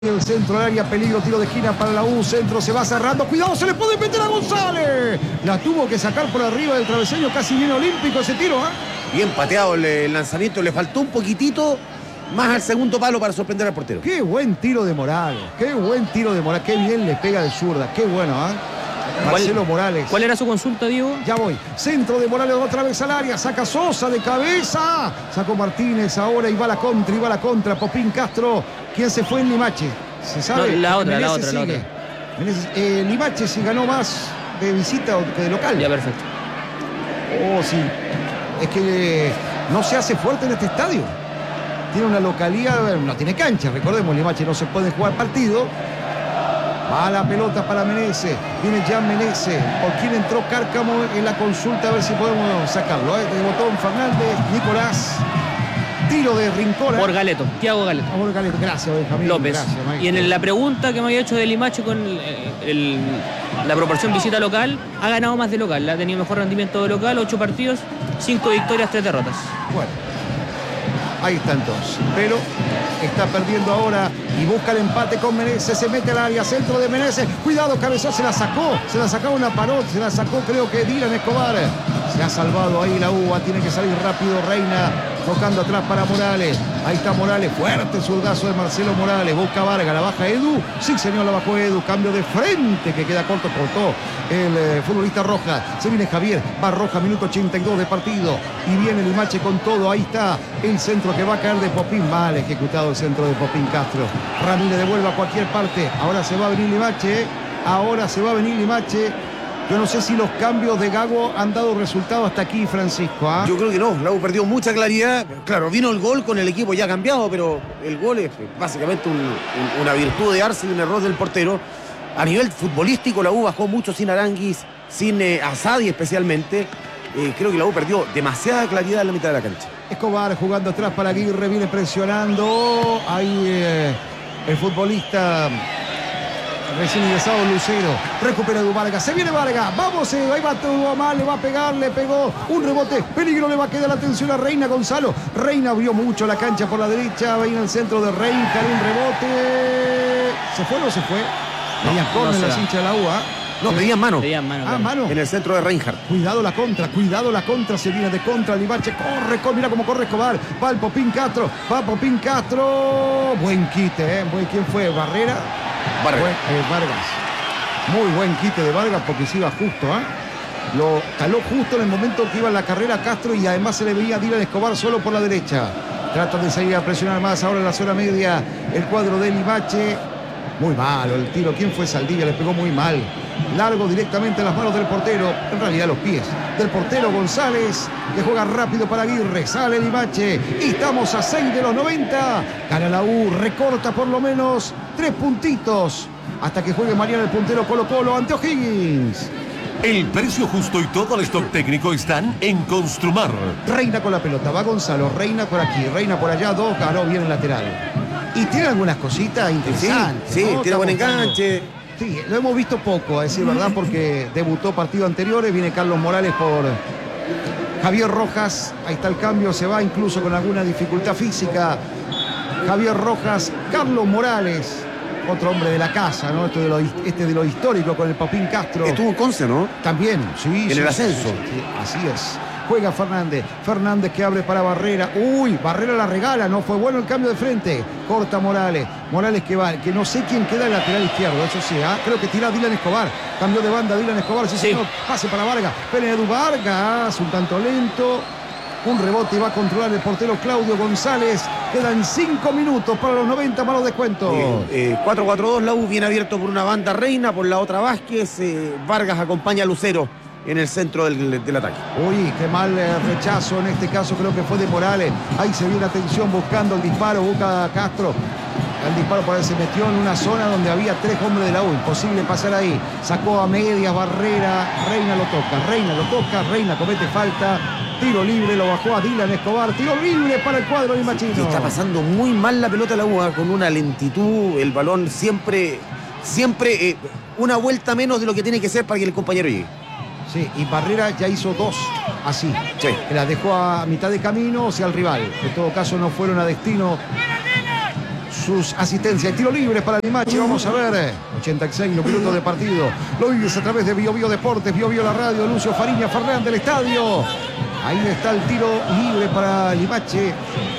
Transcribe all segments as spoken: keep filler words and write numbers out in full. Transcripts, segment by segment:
El centro del área, peligro, tiro de esquina para la U, centro se va cerrando, cuidado, se le puede meter a González. La tuvo que sacar por arriba del travesaño, casi bien olímpico ese tiro, ¿eh? Bien pateado el, el lanzamiento, le faltó un poquitito más al segundo palo para sorprender al portero. Qué buen tiro de Morales, qué buen tiro de Morales, qué bien le pega de zurda, qué bueno, ¿eh? Marcelo Morales. ¿Cuál era su consulta, Diego? Ya voy. Centro de Morales otra vez al área. Saca Sosa de cabeza. Sacó Martínez ahora y va la contra, y va la contra. Popín Castro. ¿Quién se fue en Limache? ¿Se sabe? No, la otra, Menezes la otra, sigue. la otra. Menezes, eh, Limache sí ganó más de visita que de local. Ya, perfecto. Oh, sí. Es que no se hace fuerte en este estadio. Tiene una localidad, no tiene cancha. Recordemos, Limache no se puede jugar partido. Va la pelota para Menezes. Viene ya Menezes. ¿Por quién entró Cárcamo en la consulta? A ver si podemos sacarlo. ¿eh? De Botón Fernández, Nicolás. Tiro de Rincón. Por Galeto, Thiago Galeto. Por Galeto. Gracias, Benjamín. López. Gracias, y en el, la pregunta que me había hecho de Limache con el, el, la proporción visita local, ha ganado más de local. Ha tenido mejor rendimiento de local, ocho partidos, cinco victorias, tres derrotas. Bueno. Ahí están todos. Pero está perdiendo ahora y busca el empate con Menezes. Se mete al área, centro de Menezes. Cuidado, cabezón, se la sacó. Se la sacó una parot, se la sacó creo que Dylan Escobar. Se ha salvado ahí la uva. Tiene que salir rápido Reina. Tocando atrás para Morales. Ahí está Morales. Fuerte el zurdazo de Marcelo Morales. Busca Vargas. La baja Edu. Sí, señor, la bajó Edu. Cambio de frente que queda corto. Cortó el eh, futbolista Roja. Se viene Javier. Va Roja, minuto ochenta y dos de partido. Y viene Limache con todo. Ahí está el centro que va a caer de Popín. Mal ejecutado el centro de Popín Castro. Ramírez devuelve a cualquier parte. Ahora se va a venir Limache. Ahora se va a venir Limache. Yo no sé si los cambios de Gago han dado resultado hasta aquí, Francisco. ¿ah? Yo creo que no, la U perdió mucha claridad. Claro, vino el gol con el equipo ya cambiado, pero el gol es básicamente un, un, una virtud de Arce y un error del portero. A nivel futbolístico, la U bajó mucho sin Aranguis, sin eh, Asadi especialmente. Eh, creo que la U perdió demasiada claridad en la mitad de la cancha. Escobar jugando atrás para Aguirre, viene presionando. Ahí eh, el futbolista recién ingresado Lucero. Recupera Edu Vargas. Se viene Vargas. Vamos, eh, ahí va todo mal. Le va a pegar, le pegó. Un rebote. Peligro, le va a quedar la atención a Reina Gonzalo. Reina abrió mucho la cancha por la derecha. Va a ir al centro de Reina. Un rebote. ¿Se fue o no se fue? Pedían No, córner no la cincha de la U. ¿ah? No, pedían mano. Pedían mano, Ah, claro. mano. En el centro de Reinhardt. Cuidado la contra, cuidado la contra, se viene de contra Limache, corre, corre, mira cómo corre Escobar, va el Popín Castro, va Popín Castro, buen quite, ¿eh? ¿Quién fue? ¿Barrera? Vargas. Buen, eh, Vargas. Muy buen quite de Vargas porque se iba justo, ¿eh? Lo caló justo en el momento que iba en la carrera Castro y además se le veía a Dylan Escobar solo por la derecha. Trata de salir a presionar más ahora en la zona media el cuadro de Limache. Muy malo el tiro. ¿Quién fue? Saldivia? Le pegó muy mal. Largo directamente en las manos del portero. En realidad los pies del portero González, que juega rápido para Aguirre. Sale Limache. Y estamos a seis de los noventa. Gana la U. Recorta por lo menos tres puntitos. Hasta que juegue Mariano el puntero Colo Colo ante O'Higgins. El precio justo y todo el stock técnico están en Construmar. Reina con la pelota. Va Gonzalo. Reina por aquí. Reina por allá. Dos. Ganó bien el lateral. Y tiene algunas cositas interesantes. Sí, sí, ¿no? tiene buen Está buscando. enganche. Sí, lo hemos visto poco, a decir verdad, porque debutó partidos anteriores. Viene Carlos Morales por Javier Rojas. Ahí está el cambio, se va incluso con alguna dificultad física. Javier Rojas, Carlos Morales, otro hombre de la casa, ¿no? Este de lo, este de lo histórico con el Popín Castro. Estuvo en Conce, ¿no? También, sí. En sí, el ascenso. sí, sí, así es. Juega Fernández. Fernández que abre para Barrera. Uy, Barrera la regala. No fue bueno el cambio de frente. Corta Morales. Morales que va. Que no sé quién queda en el lateral izquierdo. Eso sí, ¿eh? Creo que tira Dylan Escobar. Cambió de banda Dylan Escobar. Sí, Sí. señor. Pase para Vargas. Pene Edu Vargas. Un tanto lento. Un rebote y va a controlar el portero Claudio González. Quedan cinco minutos para los noventa para los descuentos. Eh, eh, cuatro cuatro dos, la U viene abierto por una banda Reina, por la otra Vázquez. Eh, Vargas acompaña a Lucero en el centro del, del ataque. Uy, qué mal eh, rechazo, en este caso creo que fue de Morales. Ahí se viene atención buscando el disparo, busca a Castro. El disparo por ahí se metió en una zona donde había tres hombres de la U. Imposible pasar ahí. Sacó a medias, Barrera. Reina lo toca, Reina lo toca, Reina comete falta. Tiro libre, lo bajó a Dylan Escobar. Tiro libre para el cuadro de Machino. Sí, está pasando muy mal la pelota la U, ¿eh? Con una lentitud, el balón siempre, siempre eh, una vuelta menos de lo que tiene que ser para que el compañero llegue. Sí, y Barrera ya hizo dos así. Sí. Que las dejó a mitad de camino hacia el rival. En todo caso no fueron a destino sus asistencias. Tiro libre para Limache. Vamos a ver. ochenta y seis minutos de partido. Lo vives a través de Bio Bio Deportes, Bio Bio la radio, Lucio Fariña, Fernández del estadio. Ahí está el tiro libre para Limache.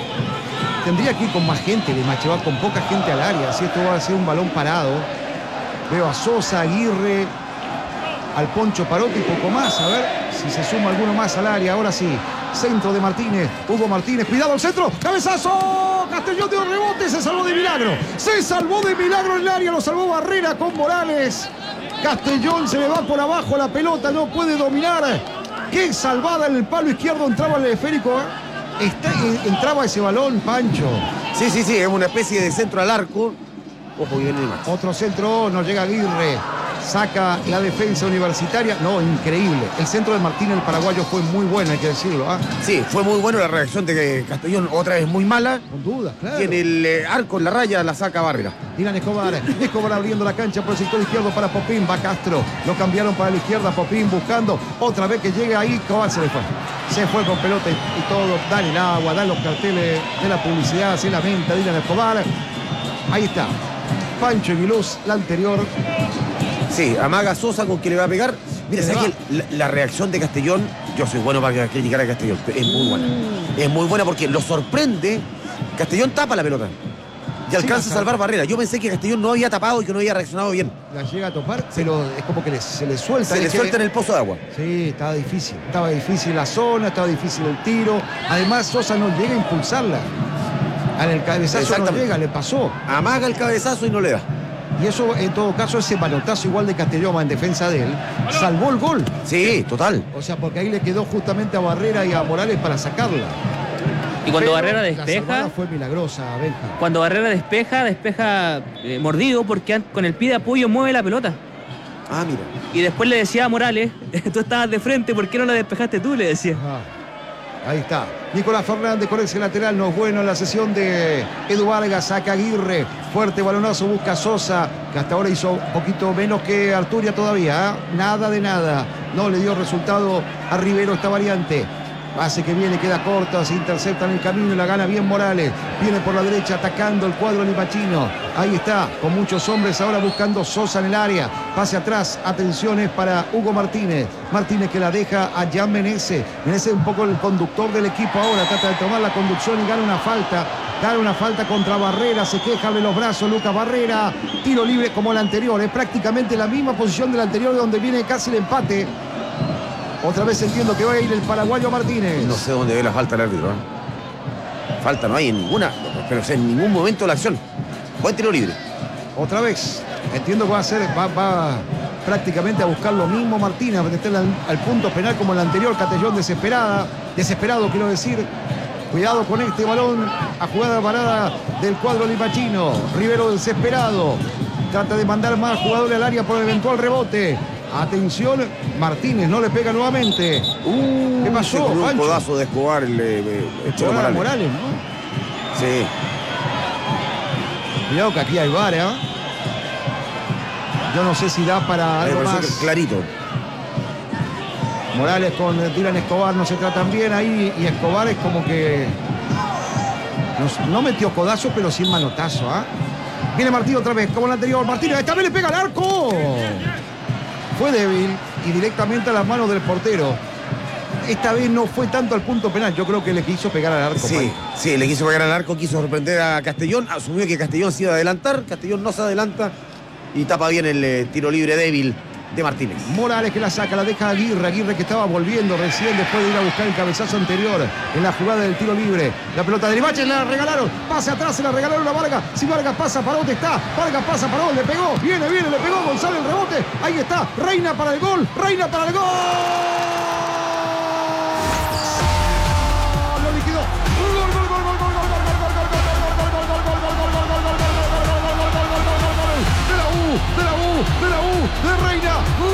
Tendría que ir con más gente Limache, va con poca gente al área. Así esto va a ser un balón parado. Veo a Sosa, Aguirre, al Poncho Parotti y poco más. A ver si se suma alguno más al área. Ahora sí. Centro de Martínez, Hugo Martínez, cuidado el centro, cabezazo, Castellón de un rebote, se salvó de milagro, se salvó de milagro en el área, lo salvó Barrera con Morales, Castellón se le va por abajo la pelota, no puede dominar, qué salvada en el palo izquierdo, entraba el esférico, ¿eh? Está, entraba ese balón, Pancho. Sí, sí, sí, es una especie de centro al arco, ojo, viene más. Otro centro, no llega Aguirre. Saca la defensa universitaria. No, increíble. El centro de Martín, el paraguayo, fue muy bueno, hay que decirlo. ¿ah? Sí, fue muy bueno la reacción de Castellón, otra vez muy mala. Con dudas, claro. Y en el eh, arco, en la raya, la saca Barrera. Dylan Escobar. Escobar abriendo la cancha por el sector izquierdo para Popín. Va Castro. Lo cambiaron para la izquierda. Popín buscando. Otra vez que llega ahí. Escobar se le fue. Se fue con pelota y, y todo. Dan el agua, dan los carteles de la publicidad. Se lamenta Dylan Escobar. Ahí está. Pancho Aguiluz, la anterior. Sí, amaga Sosa con que le va a pegar. Mira, ¿sabes qué? La, la reacción de Castellón, yo soy bueno para criticar a Castellón, es muy buena. Es muy buena porque lo sorprende. Castellón tapa la pelota y alcanza sí, a salvar Barrera. Yo pensé que Castellón no había tapado y que no había reaccionado bien. La llega a topar, pero es como que le, se le suelta. Se le suelta en el pozo de agua. Sí, estaba difícil. Estaba difícil la zona, estaba difícil el tiro. Además, Sosa no llega a impulsarla. En el cabezazo no llega, le pasó. Amaga el cabezazo y no le da. Y eso, en todo caso, ese manotazo igual de Castellón en defensa de él, salvó el gol. Sí, total. O sea, porque ahí le quedó justamente a Barrera y a Morales para sacarla. Y cuando Pero Barrera despeja... fue milagrosa, Benja. Cuando Barrera despeja, despeja eh, mordido porque con el pie de apoyo mueve la pelota. Ah, mira. Y después le decía a Morales, tú estabas de frente, ¿por qué no la despejaste tú? Le decía. Ah, ahí está. Nicolás Fernández con ese lateral, no es bueno en la sesión de Edu Vargas, saca Aguirre, fuerte balonazo, busca Sosa, que hasta ahora hizo un poquito menos que Arturia todavía, ¿eh? Nada de nada, no le dio resultado a Rivero esta variante. Pase que viene, queda corta, se intercepta en el camino y la gana bien Morales. Viene por la derecha atacando el cuadro limachino. Ahí está, con muchos hombres ahora buscando Sosa en el área. Pase atrás, atenciones para Hugo Martínez. Martínez que la deja a Jan Menezes. Menezes un poco el conductor del equipo ahora. Trata de tomar la conducción y gana una falta. Gana una falta contra Barrera. Se queja de los brazos Lucas Barrera. Tiro libre como el anterior. Es prácticamente la misma posición del anterior de donde viene casi el empate. Otra vez entiendo que va a ir el paraguayo Martínez. No sé dónde ve la falta el árbitro. ¿eh? Falta no hay en ninguna, pero en ningún momento de la acción. Buen tiro libre. Otra vez. Entiendo que va a ser, va, va prácticamente a buscar lo mismo Martínez, a meterle al, al punto penal como el anterior. Castellón desesperada, desesperado quiero decir. Cuidado con este balón a jugada parada del cuadro limachino. Rivero desesperado. Trata de mandar más jugadores al área por el eventual rebote. Atención, Martínez no le pega nuevamente. Uh, ¿Qué pasó? Con un Pancho? codazo de Escobar el, el, el Chelo Morales. Morales, ¿no? Sí. Cuidado que aquí hay V A R, ¿eh? Yo no sé si da para algo más. Clarito. Morales con Dylan Escobar no se tratan bien ahí y Escobar es como que no, no metió codazo, pero sin manotazo, ¿ah? ¿eh? Viene Martín otra vez, como el anterior. Martínez, esta vez le pega al arco. Fue débil y directamente a las manos del portero. Esta vez no fue tanto al punto penal. Yo creo que le quiso pegar al arco. Sí, Pai. sí, le quiso pegar al arco, quiso sorprender a Castellón. Asumió que Castellón se iba a adelantar. Castellón no se adelanta y tapa bien el eh, tiro libre débil de Martínez. Morales que la saca, la deja a Aguirre. Aguirre que estaba volviendo recién después de ir a buscar el cabezazo anterior en la jugada del tiro libre. La pelota de Limache la regalaron. Pase atrás, se la regalaron a Vargas. Si Vargas pasa, Parot está. Vargas pasa, Parot, le pegó. Viene, viene, le pegó González el rebote. Ahí está. Reina para el gol. Reina para el gol. Lo liquidó. Gol, gol, gol, gol, gol, gol, gol, gol, gol, gol, gol, gol, gol, gol, gol, gol, de la U, de la U, de la U, de Reina.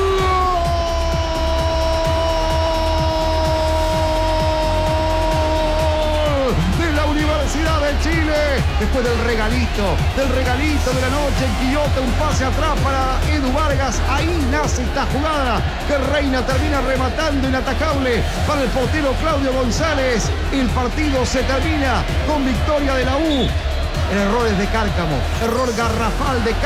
De la Universidad de Chile. Después del regalito, del regalito de la noche en Quillota, un pase atrás para Edu Vargas. Ahí nace esta jugada que Reina termina rematando inatacable para el portero Claudio González. El partido se termina con victoria de la U. El error es de Cárcamo. Error garrafal de